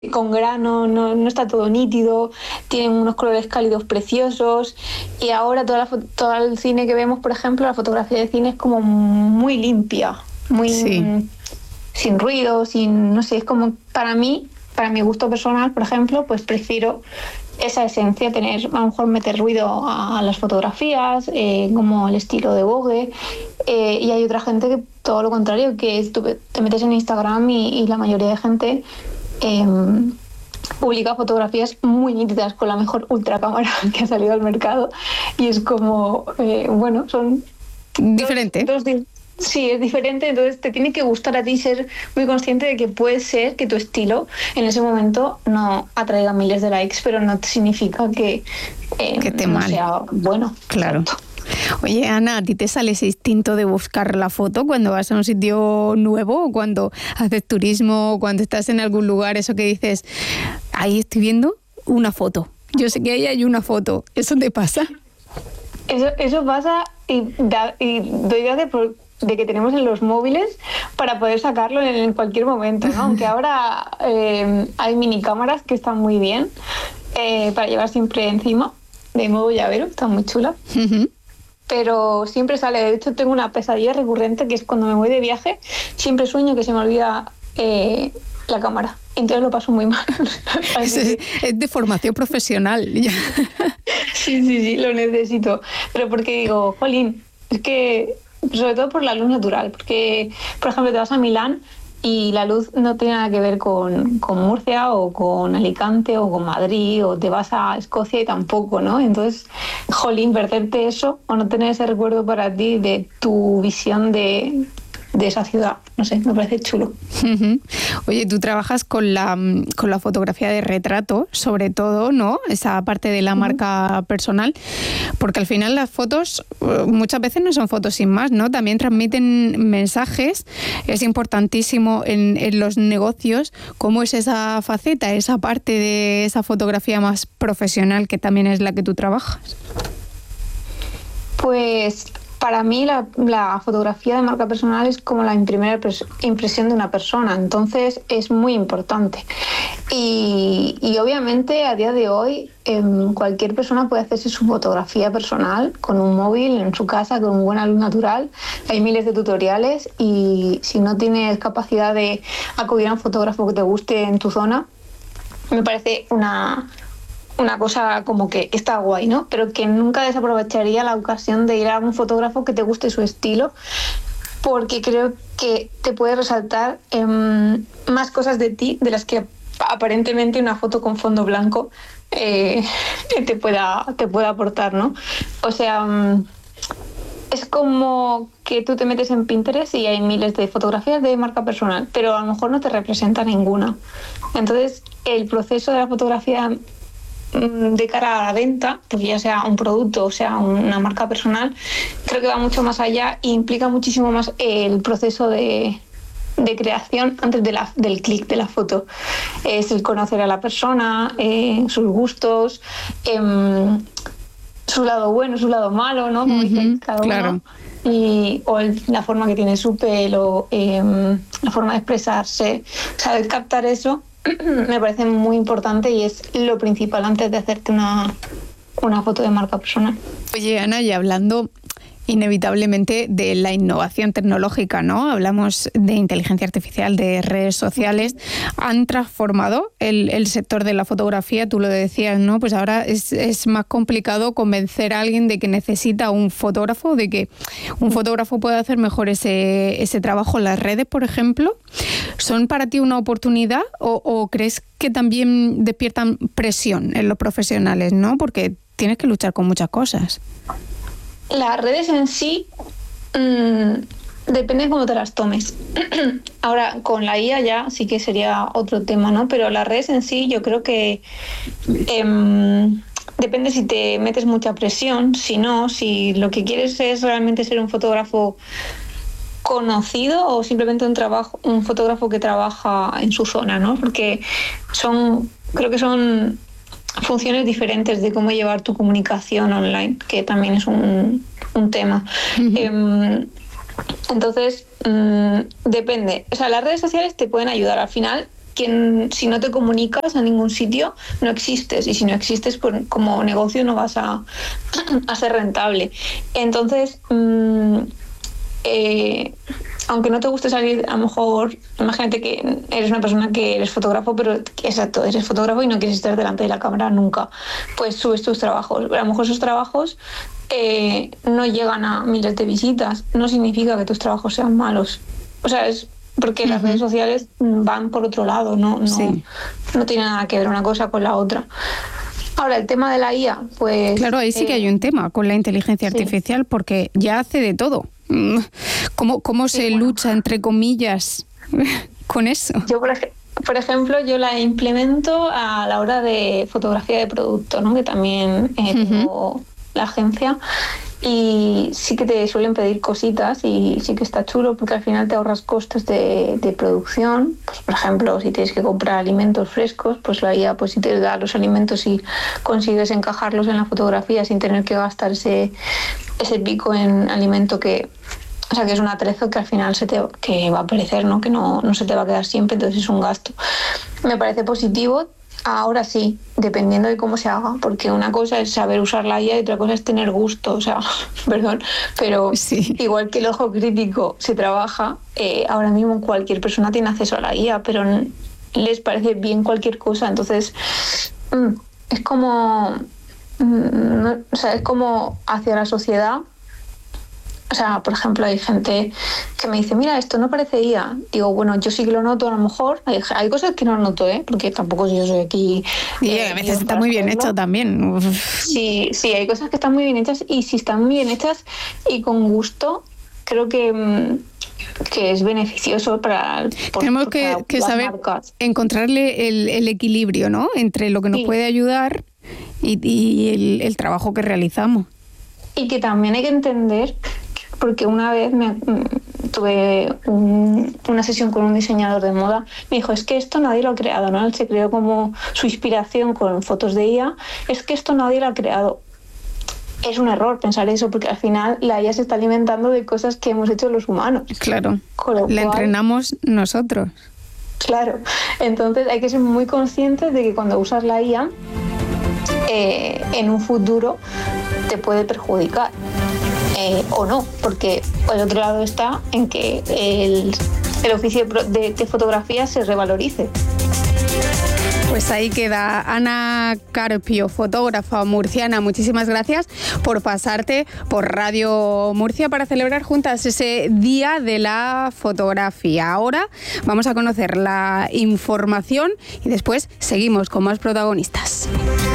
con grano, no está todo nítido, tienen unos colores cálidos preciosos, y ahora todo el cine que vemos, por ejemplo, la fotografía de cine es como muy limpia, muy Sí. sin ruido, no sé, es como para mí, para mi gusto personal, por ejemplo, pues prefiero esa esencia, a lo mejor meter ruido a las fotografías, como el estilo de Vogue, y hay otra gente que todo lo contrario, que tú te metes en Instagram y la mayoría de gente publica fotografías muy nítidas con la mejor ultracámara que ha salido al mercado, y es como, bueno, son Diferente. sí, es diferente, entonces te tiene que gustar a ti, ser muy consciente de que puede ser que tu estilo en ese momento no atraiga miles de likes, pero no significa que esté no mal. sea bueno. Claro. Exacto. Oye, Ana, ¿a ti te sale ese instinto de buscar la foto cuando vas a un sitio nuevo, o cuando haces turismo, o cuando estás en algún lugar, eso que dices, ahí estoy viendo una foto, yo sé que ahí hay una foto? ¿Eso te pasa? Eso pasa, y doy gracias de que tenemos en los móviles para poder sacarlo en cualquier momento, ¿no? Aunque ahora hay mini cámaras que están muy bien, para llevar siempre encima, de modo llavero, está muy chula. Pero siempre sale. De hecho, tengo una pesadilla recurrente, que es cuando me voy de viaje, siempre sueño que se me olvida la cámara. Entonces lo paso muy mal. Es de formación profesional. Sí, lo necesito. Pero porque digo, jolín, es que, sobre todo por la luz natural, porque, por ejemplo, te vas a Milán y la luz no tiene nada que ver con Murcia o con Alicante o con Madrid, o te vas a Escocia y tampoco, ¿no? Entonces, jolín, perderte eso o no tener ese recuerdo para ti de tu visión de esa ciudad, no sé, me parece chulo. Oye, tú trabajas con la fotografía de retrato, sobre todo, ¿no? Esa parte de la marca personal, porque al final las fotos muchas veces no son fotos sin más, ¿no? También transmiten mensajes. Es importantísimo en los negocios cómo es esa faceta, esa parte de esa fotografía más profesional, que también es la que tú trabajas. Pues para mí la fotografía de marca personal es como la primera impresión de una persona, entonces es muy importante. Y obviamente a día de hoy cualquier persona puede hacerse su fotografía personal con un móvil en su casa, con buena luz natural. Hay miles de tutoriales, y si no tienes capacidad de acudir a un fotógrafo que te guste en tu zona, me parece una cosa como que está guay, ¿no? Pero que nunca desaprovecharía la ocasión de ir a un fotógrafo que te guste su estilo, porque creo que te puede resaltar más cosas de ti de las que aparentemente una foto con fondo blanco te pueda aportar, ¿no? O sea, es como que tú te metes en Pinterest y hay miles de fotografías de marca personal, pero a lo mejor no te representa ninguna. Entonces, el proceso de la fotografía de cara a la venta, porque ya sea un producto o sea una marca personal, creo que va mucho más allá e implica muchísimo más el proceso de creación antes del clic de la foto. Es el conocer a la persona, sus gustos, su lado bueno, su lado malo, ¿no? Como dice cada uno. Claro. La forma que tiene su pelo, la forma de expresarse, saber captar eso me parece muy importante, y es lo principal antes de hacerte una foto de marca personal. Oye, Ana, y hablando inevitablemente de la innovación tecnológica, ¿no? Hablamos de inteligencia artificial, de redes sociales. Han transformado el sector de la fotografía, tú lo decías, ¿no? Pues ahora es más complicado convencer a alguien de que necesita un fotógrafo, de que un fotógrafo puede hacer mejor ese trabajo. Las redes, por ejemplo, ¿son para ti una oportunidad o crees que también despiertan presión en los profesionales, ¿no? Porque tienes que luchar con muchas cosas. Las redes en sí depende de cómo te las tomes. Ahora, con la IA ya sí que sería otro tema, ¿no? Pero las redes en sí, yo creo que depende si te metes mucha presión, si no, si lo que quieres es realmente ser un fotógrafo conocido o simplemente un fotógrafo que trabaja en su zona, ¿no? Porque creo que son funciones diferentes de cómo llevar tu comunicación online, que también es un tema. Entonces, depende. O sea, las redes sociales te pueden ayudar. Al final, si no te comunicas a ningún sitio, no existes. Y si no existes, pues como negocio no vas a ser rentable. Entonces, aunque no te guste salir, a lo mejor, imagínate que eres una persona que eres fotógrafo, pero exacto, eres fotógrafo y no quieres estar delante de la cámara nunca, pues subes tus trabajos. Pero a lo mejor esos trabajos no llegan a miles de visitas. No significa que tus trabajos sean malos. O sea, es porque las redes sociales van por otro lado, no tiene nada que ver una cosa con la otra. Ahora, el tema de la IA, pues... Claro, ahí sí que hay un tema con la inteligencia artificial, porque ya hace de todo. ¿Cómo se lucha, entre comillas, con eso? Yo, por ejemplo, yo la implemento a la hora de fotografía de producto, ¿no? Que también tengo la agencia, y sí que te suelen pedir cositas y sí que está chulo porque al final te ahorras costes de producción. Pues, por ejemplo, si tienes que comprar alimentos frescos, pues la IA, pues si te da los alimentos y consigues encajarlos en la fotografía sin tener que gastar ese pico en alimento que es un atrezo que al final que va a perecer, ¿no? Que no se te va a quedar siempre, entonces es un gasto. Me parece positivo. Ahora sí, dependiendo de cómo se haga, porque una cosa es saber usar la IA y otra cosa es tener gusto, o sea, perdón, pero igual que el ojo crítico se trabaja, ahora mismo cualquier persona tiene acceso a la IA, pero les parece bien cualquier cosa, entonces es como, es como hacia la sociedad. O sea, por ejemplo, hay gente que me dice, mira, esto no parece IA. Digo, bueno, yo sí que lo noto a lo mejor. Hay cosas que no noto, porque tampoco yo soy aquí... Y a veces está muy bien hecho también. Sí, hay cosas que están muy bien hechas, y si están muy bien hechas y con gusto, creo que es beneficioso para... Tenemos que saber marcas. Encontrarle el equilibrio, ¿no? Entre lo que nos puede ayudar y el trabajo que realizamos. Y que también hay que entender... Porque una vez tuve una sesión con un diseñador de moda, me dijo, es que esto nadie lo ha creado, ¿no? Él se creó como su inspiración con fotos de IA, es que esto nadie lo ha creado. Es un error pensar eso, porque al final la IA se está alimentando de cosas que hemos hecho los humanos. Claro, la entrenamos nosotros. Claro, entonces hay que ser muy conscientes de que cuando usas la IA, en un futuro te puede perjudicar. O no, porque el otro lado está en que el oficio de fotografía se revalorice. Pues ahí queda. Ana Carpio, fotógrafa murciana, muchísimas gracias por pasarte por Radio Murcia para celebrar juntas ese Día de la Fotografía. Ahora vamos a conocer la información y después seguimos con más protagonistas.